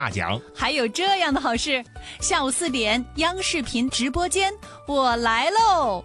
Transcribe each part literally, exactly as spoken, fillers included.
大獎。 還有這樣的好事，下午四點央視頻直播間，我來嘍！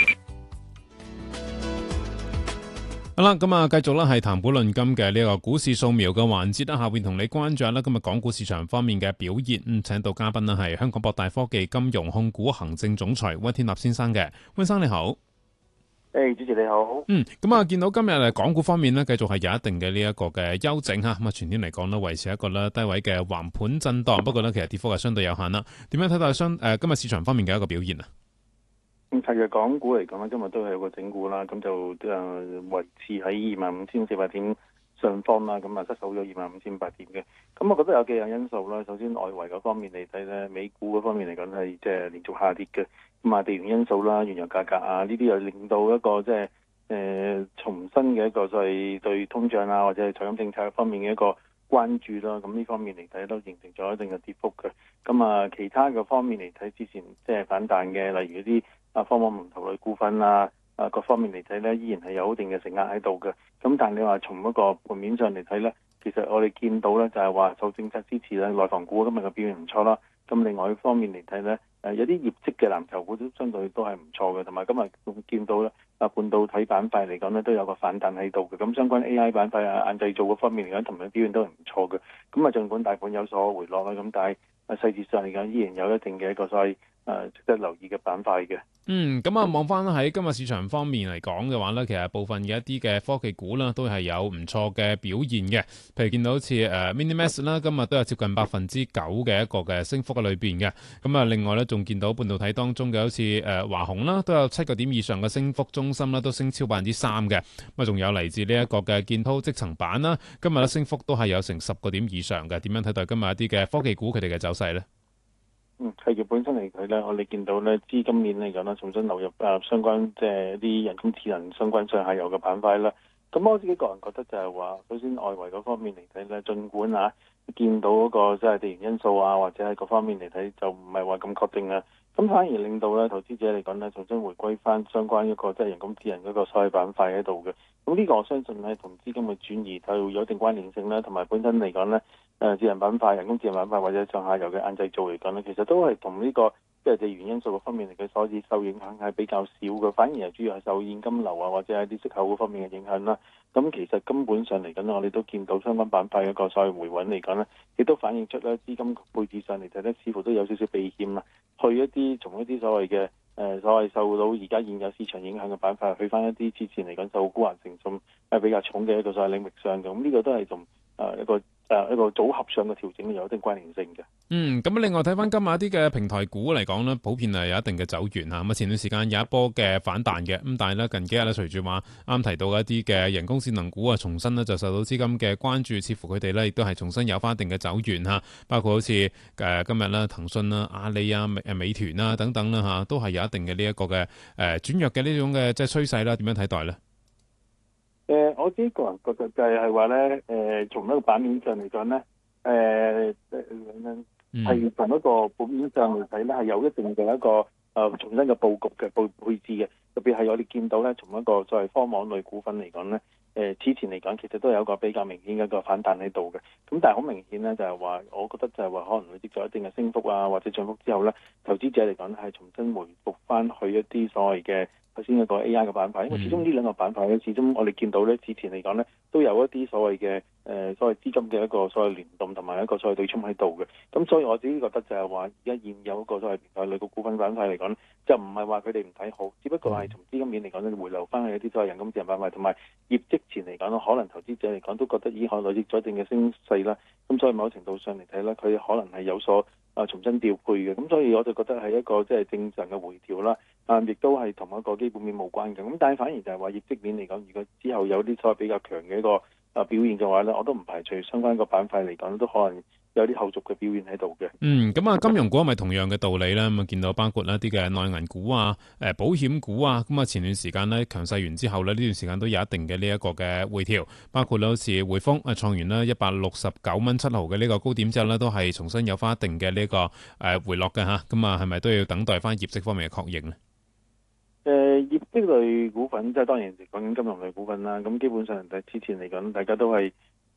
好啦，咁啊，繼續啦，係談古論今嘅呢個股市掃描嘅環節啦，下邊同你關注下啦，今日港股市場方面嘅表現。嗯，請到嘉賓呢係香港博大科技金融控股行政總裁溫天納先生嘅，溫生你好。 誒，主持你好。 嗯，咁啊，見到今日誒港股方面呢，繼續係有一定嘅呢一個嘅休整吓，咁啊，全天嚟講呢，維持一個咧低位嘅橫盤震蕩，不過呢，其實跌幅係相對有限啦。點樣睇到相誒今日市場方面嘅一個表現啊？ 咁其實港股嚟講咧，今日都係有個整固啦，咁就誒維持喺二萬五千四百點上方啦，咁啊失守咗二萬五千八點嘅。咁我覺得有幾樣因素啦。首先外圍嗰方面嚟睇咧，美股嗰方面嚟講係即係連續下跌嘅。咁啊地緣因素啦、原油價格啊，呢啲又令到一個即係誒重新嘅一個所謂對通脹啊或者係財金政策方面嘅一個關注啦。咁呢方面嚟睇都形成咗一定嘅跌幅嘅。咁啊其他嘅方面嚟睇，之前即係反彈嘅，例如啲啊科網龍頭類股份啊，啊各方面嚟睇咧，依然係有一定嘅承壓喺度嘅。咁但係你話從一個盤面上嚟睇咧，其實我哋見到咧就係話受政策支持咧，內房股今日嘅表現唔錯啦。咁另外一方面嚟睇咧，誒有啲業績嘅藍籌股都相對都係唔錯嘅，同埋今日仲見到咧啊半導體板塊嚟講咧都有個反彈喺度嘅。咁相關 A I 板塊啊、硬製造嗰方面嚟講，同樣表現都係唔錯嘅。咁啊，儘管大盤有所回落啦，咁但係啊細節上嚟講，依然有一定嘅一個所謂誒值得留意嘅板塊嘅。 嗯，咁啊，望翻喺今日市場方面嚟講嘅話呢，其實部分嘅一啲嘅科技股啦，都係有唔錯嘅表現嘅。譬如見到好似誒 Minimax 啦，今日都有接近百分之九嘅一個嘅升幅喺裏邊嘅。咁啊，另外呢，仲見到半導體當中嘅好似誒華虹啦，都有七個點以上嘅升幅，中芯啦都升超百分之三嘅。咁啊，仲有嚟自呢一個嘅建滔積層板啦，今日咧升幅都係有成十個點以上嘅。點樣睇待今日一啲嘅科技股佢哋嘅走勢呢？ 嗯，企業本身嚟睇咧，我哋見到咧資金面嚟講咧，重新流入啊相關即係啲人工智能相關上下游嘅板塊啦。咁我自己個人覺得就係話，首先外圍嗰方面嚟睇咧，儘管啊見到嗰個即係地緣因素啊，或者係各方面嚟睇就唔係話咁確定啊。咁反而令到咧投資者嚟講咧，重新回歸翻相關一個即係人工智能嗰個所謂板塊喺度嘅。咁呢個我相信咧同資金嘅轉移就有一定關聯性啦，同埋本身嚟講咧。誒智能板塊、人工智能板塊或者上下游嘅硬製造嚟講咧，其實都係同呢個即係地緣因素嘅方面嚟嘅，所以受影響係比較少嘅，反而係主要係受現金流啊或者係啲息口嗰方面嘅影響啦。咁其實根本上嚟講，我哋都見到相關板塊一個所謂回穩嚟講咧，亦都反映出咧資金配置上嚟睇咧，似乎都有少少避險啦，去一啲從一啲所謂嘅誒、呃、所謂受到而家現有市場影響嘅板塊，去翻一啲之前嚟講受沽壓成重係比較重嘅一個所謂領域上嘅。咁呢個都係同誒一個。誒一個組合上嘅調整有一定關聯性嘅。 嗯，咁另外睇翻今日一啲嘅平台股嚟講咧，普遍係有一定嘅走圓嚇。咁啊前段時間有一波嘅反彈嘅，咁但係咧近幾日咧隨住話啱提到一啲嘅人工智能股啊，重新咧就受到資金嘅關注，似乎佢哋咧亦都係重新有翻一定嘅走圓嚇。包括好似誒今日啦，騰訊啦、阿里啊、美誒美團啊等等啦嚇，都係有一定嘅呢一個嘅誒轉弱嘅呢種嘅即係趨勢啦。點樣睇待咧？ 誒、呃，我自己個人覺得就係話咧，誒、呃，從一個版面上嚟講咧，誒、呃，係從一個盤面上嚟睇咧，係有一定嘅一個誒、呃、重新嘅佈局嘅佈配置嘅，特別係我哋見到咧，從一個作為科網類股份嚟講咧，誒、呃，此前嚟講其實都有一個比較明顯嘅一個反彈喺度嘅，咁但係好明顯咧，就係話，我覺得就係話可能累積咗一定嘅升幅啊，或者漲幅之後咧，投資者嚟講係重新回復翻去一啲所謂嘅。頭先嗰個 A I 嘅板塊，因為始終呢兩個板塊咧，始終我哋見到咧，之前嚟講咧，都有一啲所謂嘅誒、呃、所謂資金嘅一個所謂聯動同埋一個所謂對沖喺度嘅。咁所以我自己覺得就係話，而家現有一個所謂平台類嘅股份板塊嚟講，就唔係話佢哋唔睇好，只不過係從資金面嚟講咧，回流翻去一啲所謂人工智能板塊，同埋業績前嚟講可能投資者嚟講都覺得已經可能累積咗一定嘅升勢啦。咁所以某程度上嚟睇咧，佢可能係有所啊重新調配嘅。咁所以我就覺得係一個即係正常嘅回調啦。啊，亦都係同一個基本面無關嘅，咁但係反而就係話業績面嚟講，如果之後有啲所謂比較強嘅一個啊表現嘅話咧，我都唔排除相關個板塊嚟講都可能有啲後續嘅表現喺度嘅。 嗯，咁啊，金融股係咪同樣嘅道理咧？咁啊，見到包括一啲嘅內銀股啊、誒保險股啊，咁啊前段時間咧強勢完之後咧，呢段時間都有一定嘅呢一個嘅回調，包括好似匯豐啊創完啦一百六十九蚊七毫嘅呢個高點之後咧，都係重新有翻一定嘅呢個誒回落嘅嚇。咁啊，係咪都要等待翻業績方面嘅確認咧？ 誒、呃、業績類股份即係當然講緊金融類股份啦，咁基本上之前嚟講，大家都係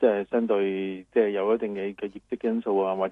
即係相對即係有一定嘅嘅業績因素啊，或者